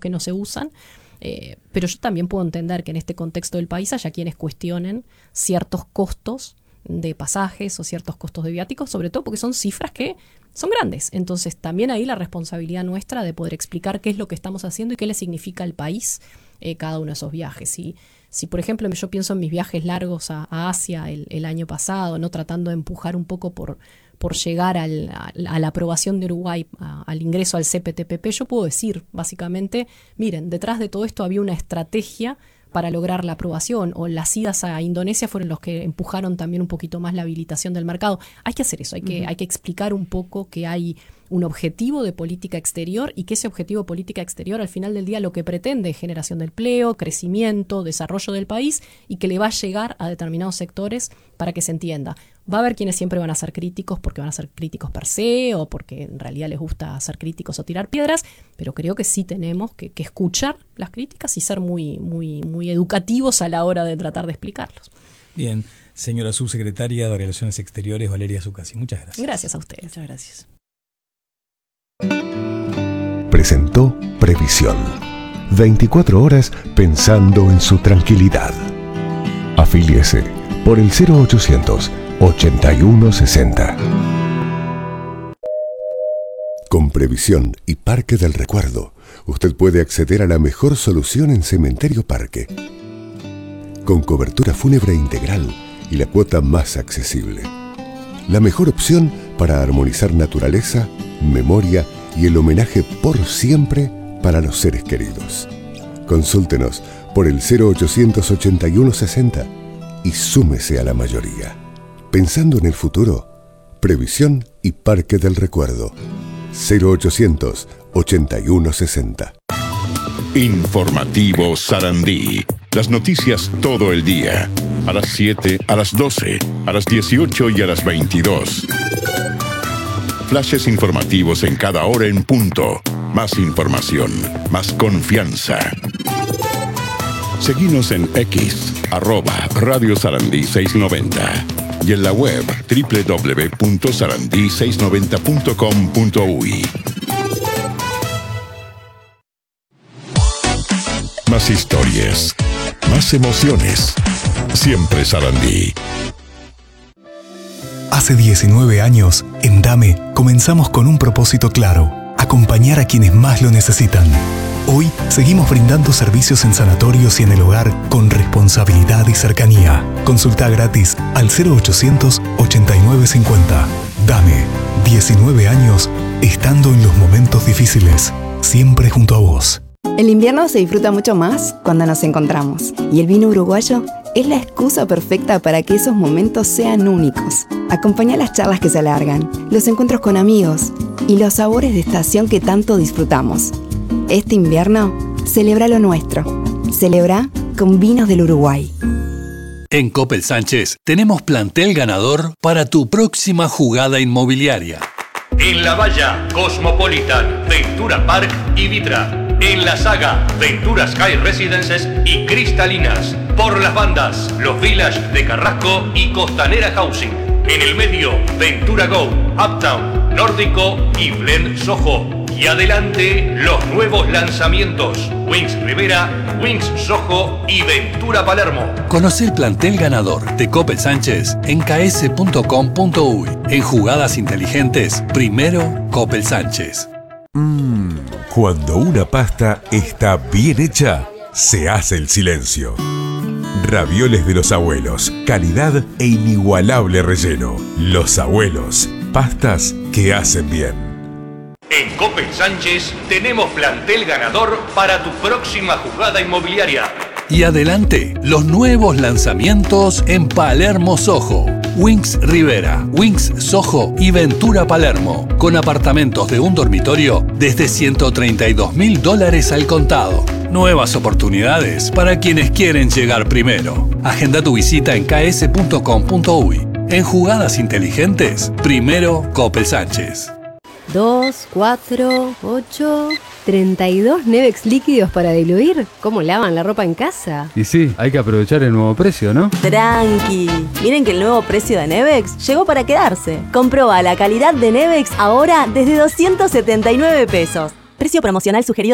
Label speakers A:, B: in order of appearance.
A: que no se usan. Pero yo también puedo entender que en este contexto del país haya quienes cuestionen ciertos costos de pasajes o ciertos costos de viáticos, sobre todo porque son cifras que son grandes. Entonces también ahí la responsabilidad nuestra de poder explicar qué es lo que estamos haciendo y qué le significa al país cada uno de esos viajes. Si por ejemplo yo pienso en mis viajes largos a Asia el año pasado, ¿no? Tratando de empujar un poco por llegar a la aprobación de Uruguay, al ingreso al CPTPP, yo puedo decir básicamente, miren, detrás de todo esto había una estrategia para lograr la aprobación, o las idas a Indonesia fueron los que empujaron también un poquito más la habilitación del mercado. Hay que hacer eso, hay que explicar un poco que hay un objetivo de política exterior y que ese objetivo de política exterior al final del día lo que pretende es generación de empleo, crecimiento, desarrollo del país y que le va a llegar a determinados sectores para que se entienda. Va a haber quienes siempre van a ser críticos porque van a ser críticos per se o porque en realidad les gusta ser críticos o tirar piedras, pero creo que sí tenemos que escuchar las críticas y ser muy, muy, muy educativos a la hora de tratar de explicarlos.
B: Bien, señora subsecretaria de Relaciones Exteriores, Valeria Zuccasi, muchas gracias.
A: Gracias a ustedes.
C: Muchas gracias.
D: Presentó Previsión. 24 horas pensando en su tranquilidad. Afíliese por el 0800 8160. Con Previsión y Parque del Recuerdo, usted puede acceder a la mejor solución en Cementerio Parque. Con cobertura fúnebre integral y la cuota más accesible. La mejor opción para armonizar naturaleza, memoria y el homenaje por siempre para los seres queridos. Consúltenos por el 0800 8160 y súmese a la mayoría. Pensando en el futuro, Previsión y Parque del Recuerdo. 0800 8160.
E: Informativo Sarandí. Las noticias todo el día. A las 7, a las 12, a las 18 y a las 22. Flashes informativos en cada hora en punto. Más información, más confianza. Seguinos en X, @Radio Sarandí 690. Y en la web www.sarandí690.com.uy. Más historias, más emociones. Siempre Sarandí.
F: Hace 19 años, en DAME, comenzamos con un propósito claro: acompañar a quienes más lo necesitan. Hoy, seguimos brindando servicios en sanatorios y en el hogar con responsabilidad y cercanía. Consulta gratis al 0800 8950. DAME, 19 años, estando en los momentos difíciles, siempre junto a vos.
G: El invierno se disfruta mucho más cuando nos encontramos. Y el vino uruguayo es la excusa perfecta para que esos momentos sean únicos. Acompaña las charlas que se alargan, los encuentros con amigos y los sabores de estación que tanto disfrutamos. Este invierno, celebra lo nuestro. Celebra con vinos del Uruguay.
H: En Coppel Sánchez tenemos plantel ganador para tu próxima jugada inmobiliaria.
I: En La Valla, Cosmopolitan, Ventura Park y Vitra. En La Saga, Ventura Sky Residences y Cristalinas. Por las bandas, Los Village de Carrasco y Costanera Housing. En el medio, Ventura Go, Uptown, Nórdico y Blend Soho. Y adelante, los nuevos lanzamientos: Wings Rivera, Wings Soho y Ventura Palermo.
H: Conoce el plantel ganador de Coppel Sánchez en ks.com.uy. En jugadas inteligentes, primero Coppel Sánchez.
D: Cuando una pasta está bien hecha, se hace el silencio. Ravioles de los abuelos, calidad e inigualable relleno. Los abuelos, pastas que hacen bien.
I: En Coppel Sánchez tenemos plantel ganador para tu próxima jugada inmobiliaria.
H: Y adelante, los nuevos lanzamientos en Palermo Soho. Wings Rivera, Wings Soho y Ventura Palermo, con apartamentos de un dormitorio desde $132.000 al contado. Nuevas oportunidades para quienes quieren llegar primero. Agenda tu visita en ks.com.uy. En jugadas inteligentes, primero Coppel Sánchez.
J: 2, 4, 8, 32 Nevex líquidos para diluir. ¿Cómo lavan la ropa en casa?
K: Y sí, hay que aprovechar el nuevo precio, ¿no?
C: Tranqui. Miren que el nuevo precio de Nevex llegó para quedarse. Comproba la calidad de Nevex ahora desde $279. Precio promocional sugerido